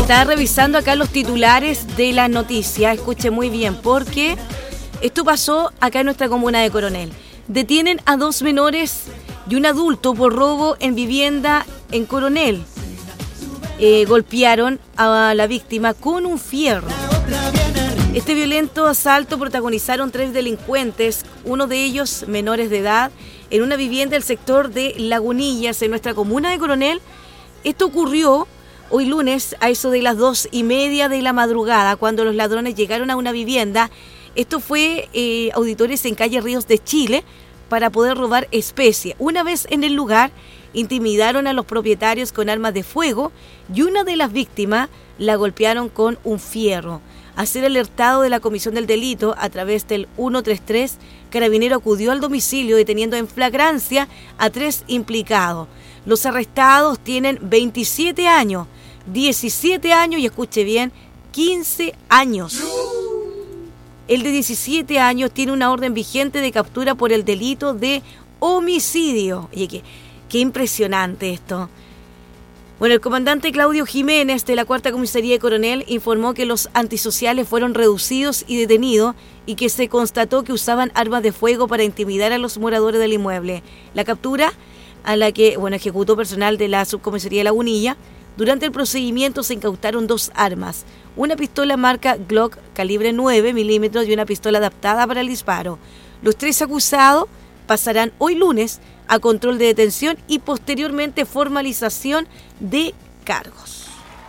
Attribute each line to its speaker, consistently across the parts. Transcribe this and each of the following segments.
Speaker 1: Estaba revisando acá los titulares de la noticia. Escuche muy bien, porque esto pasó acá en nuestra comuna de Coronel. Detienen a 2 menores y un adulto por robo en vivienda en Coronel. Golpearon a la víctima con un fierro. Este violento asalto protagonizaron 3 delincuentes, uno de ellos menores de edad, en una vivienda del sector de Lagunillas, en nuestra comuna de Coronel. Esto ocurrió hoy lunes a eso de las 2:30 de la madrugada, cuando los ladrones llegaron a una vivienda. Esto fue auditores en calle Ríos de Chile para poder robar especie. Una vez en el lugar, intimidaron a los propietarios con armas de fuego y una de las víctimas la golpearon con un fierro. Al ser alertado de la comisión del delito a través del 133, Carabinero acudió al domicilio deteniendo en flagrancia a 3 implicados. Los arrestados tienen 27 años, 17 años y, escuche bien, 15 años. El de 17 años tiene una orden vigente de captura por el delito de homicidio. Oye, qué impresionante esto. Bueno, el comandante Claudio Jiménez de la 4ª Comisaría de Coronel informó que los antisociales fueron reducidos y detenidos y que se constató que usaban armas de fuego para intimidar a los moradores del inmueble. La captura, a la que ejecutó personal de la Subcomisaría de Lagunilla. Durante el procedimiento se incautaron 2 armas, una pistola marca Glock calibre 9 milímetros y una pistola adaptada para el disparo. Los 3 acusados pasarán hoy lunes a control de detención y posteriormente formalización de cargos.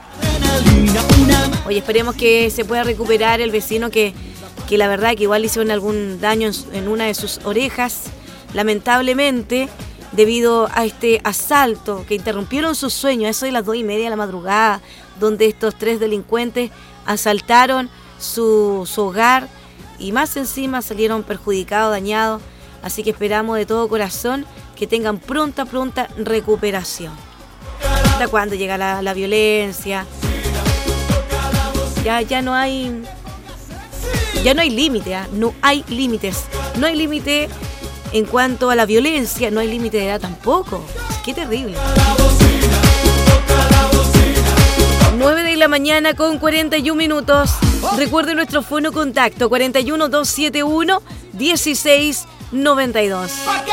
Speaker 1: Oye, esperemos que se pueda recuperar el vecino que la verdad que igual le hicieron algún daño en una de sus orejas, lamentablemente, debido a este asalto que interrumpieron sus sueños, eso de las 2:30 de la madrugada, donde estos 3 delincuentes asaltaron su hogar y más encima salieron perjudicados, dañados. Así que esperamos de todo corazón que tengan pronta recuperación. ¿Hasta cuándo llega la violencia? Ya no hay límite, no hay límites. No hay límite en cuanto a la violencia, no hay límite de edad tampoco. Qué terrible. 9 de la mañana con 41 minutos. Recuerde nuestro fono contacto 41 271 1692.